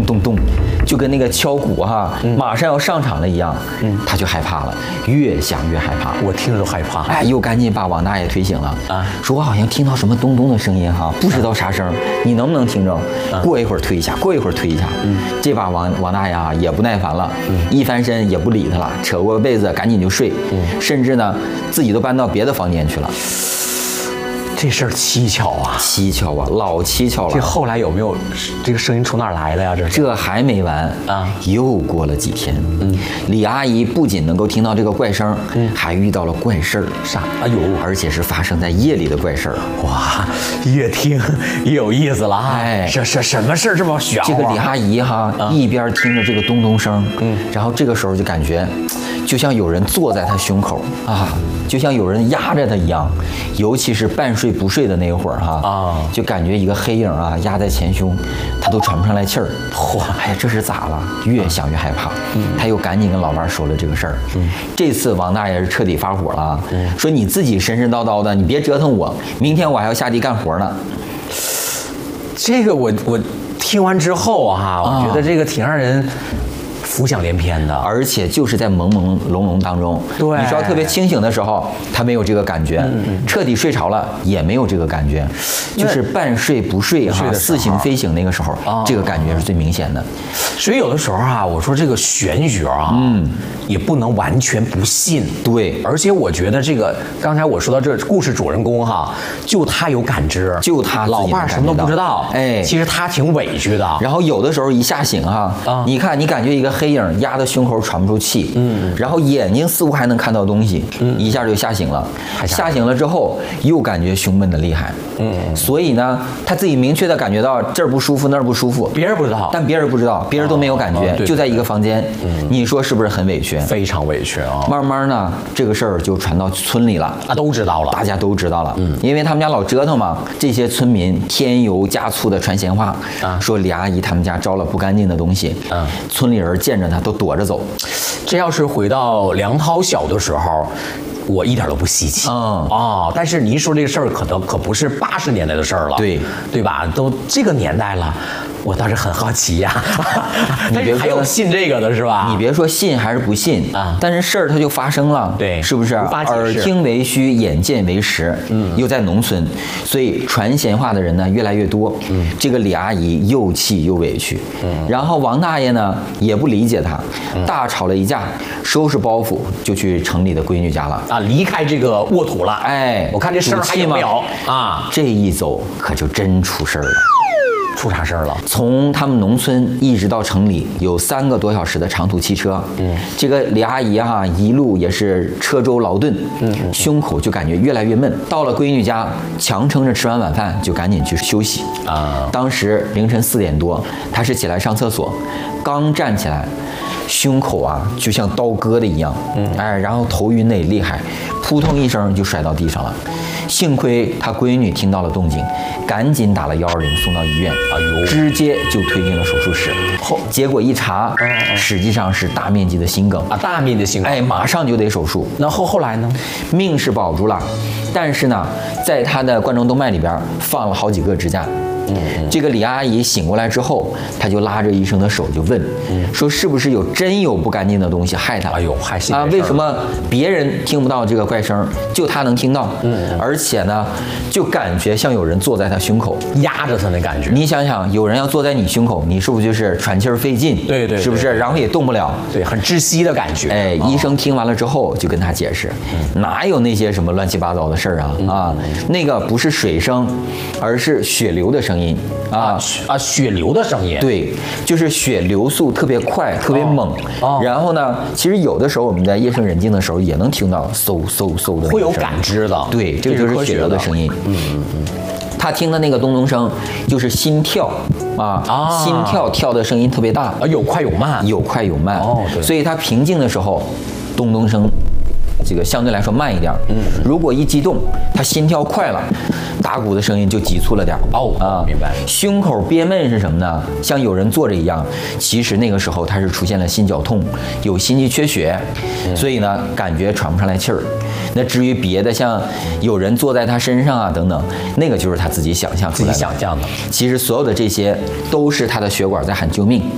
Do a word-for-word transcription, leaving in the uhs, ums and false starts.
咚咚，就跟那个敲鼓哈， 嗯、 马上要上场了一样，嗯，他就害怕了，越想越害怕。 我听着都害怕， 哎，又赶紧把王大爷推醒了啊，说我好像听到什么咚咚的声音哈，不知道啥声，你能不能听着？过一会儿推一下，过一会儿推一下。嗯，这把王王大爷啊也不耐烦了，嗯，一翻身也不理他了，扯过被子赶紧就睡，嗯，甚至呢自己都搬到别的房间去了。 这事儿蹊跷啊， 蹊跷啊，老蹊跷了。 这后来有没有这个声音从哪儿来的呀？这这还没完啊！又过了几天，嗯，李阿姨不仅能够听到这个怪声，嗯，还遇到了怪事儿。 啥？哎呦， 而且是发生在夜里的怪事儿。 哇，越听越有意思了啊！哎，这是什么事儿这么玄乎？ 这个李阿姨哈，啊、一边听着这个咚咚声，嗯，然后这个时候就感觉，就像有人坐在她胸口啊，就像有人压着她一样，尤其是半睡不睡的那一会儿哈啊，就感觉一个黑影啊压在前胸，他都喘不上来气儿。嚯，哎呀，这是咋了？越想越害怕。嗯，他又赶紧跟老伴说了这个事儿。嗯，这次王大爷是彻底发火了，嗯，说你自己神神叨叨的，你别折腾我，明天我还要下地干活呢。 这个我我听完之后哈、啊，我觉得这个挺让人浮想联翩的， 而且就是在朦朦胧胧当中， 对， 你知道特别清醒的时候，他没有这个感觉；嗯嗯彻底睡着了也没有这个感觉，就是半睡不睡哈，似醒非醒那个时候，哦、这个感觉是最明显的。 所以有的时候啊，我说这个玄学啊，嗯，也不能完全不信。 对， 而且我觉得这个刚才我说到这故事主人公哈，就他有感知， 就他老伴什么都不知道， 哎， 其实他挺委屈的。 然后有的时候一吓醒哈，啊，你看你感觉一个黑影压在胸口喘不出气，嗯，然后眼睛似乎还能看到东西，嗯，一下就吓醒了。吓醒了之后又感觉胸闷的厉害，嗯，所以呢，他自己明确的感觉到这儿不舒服那儿不舒服， 别人不知道， 但别人不知道，别人都没有感觉，就在一个房间，嗯，你说是不是很委屈？ 非常委屈啊！ 慢慢呢，这个事儿就传到村里了， 啊，都知道了， 大家都知道了，嗯，因为他们家老折腾嘛，这些村民添油加醋的传闲话，啊，说李阿姨他们家招了不干净的东西，嗯，村里人见着他都躲着走。 这要是回到梁涛小的时候，我一点都不稀奇，嗯哦，但是你一说这个事儿，可能可不是八十年代的事儿了， 对对吧？都这个年代了，我倒是很好奇呀。但是还有信这个的是吧？ 你别说信还是不信啊，但是事儿它就发生了， 对， 是不是？耳听为虚，眼见为实，嗯，又在农村，所以传闲话的人呢越来越多。嗯，这个李阿姨又气又委屈，嗯，然后王大爷呢也不理解她，大吵了一架，收拾包袱就去城里的闺女家了。 啊，离开这个沃土了， 哎， 我看这事儿还有没有啊？ 这一走可就真出事儿了。 出啥事儿了？ 从他们农村一直到城里，有三个多小时的长途汽车。嗯，这个李阿姨哈、啊，一路也是车舟劳顿，嗯，嗯胸口就感觉越来越闷。到了闺女家，强撑着吃完晚饭就赶紧去休息啊。当时凌晨四点多，她是起来上厕所，刚站起来，胸口啊就像刀割的一样，嗯，哎，然后头晕得也厉害，扑通一声就摔到地上了。幸亏她闺女听到了动静，赶紧打了幺二零送到医院，哎呦，直接就推进了手术室。后结果一查，实际上是大面积的心梗啊，大面积心梗， 哎，马上就得手术。 那后后来呢？ 命是保住了，但是呢，在她的冠状动脉里边放了好几个支架。嗯，这个李阿姨醒过来之后，她就拉着医生的手就问，嗯，说是不是有真有不干净的东西害她？ 哎呦，害心啊！为什么别人听不到这个怪声，就她能听到？嗯，而且呢，就感觉像有人坐在她胸口， 压着她的感觉。 你想想，有人要坐在你胸口，你是不是就是喘气儿费劲？ 对 对, 对， 是不是？然后也动不了， 对，很窒息的感觉。 哎，医生听完了之后就跟她解释，嗯，哪有那些什么乱七八糟的事儿啊？嗯，啊，那个不是水声，而是血流的声音啊。 啊，血流的声音， 对，就是血流速特别快，特别猛。哦，然后呢，其实有的时候我们在夜深人静的时候也能听到嗖嗖嗖的， 会有感知的。 对，这个就是血流的声音。嗯嗯嗯。他听的那个咚咚声，就是心跳啊，啊心跳跳的声音特别大， 啊，有快有慢， 有快有慢。 哦，对。 所以他平静的时候，咚咚声。这个相对来说慢一点，嗯，如果一激动，他心跳快了，打鼓的声音就急促了点。 哦啊，明白。 胸口憋闷是什么呢？像有人坐着一样，其实那个时候他是出现了心绞痛，有心肌缺血，嗯，所以呢感觉喘不上来气儿。那至于别的，像有人坐在他身上啊等等，那个就是他自己想象出来的， 自己想象的。 其实所有的这些都是他的血管在喊救命。